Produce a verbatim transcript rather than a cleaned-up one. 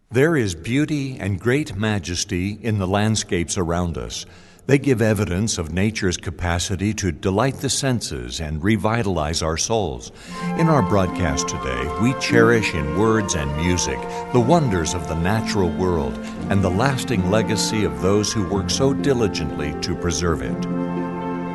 There is beauty and great majesty in the landscapes around us. They give evidence of nature's capacity to delight the senses and revitalize our souls. In our broadcast today, we cherish in words and music the wonders of the natural world and the lasting legacy of those who work so diligently to preserve it.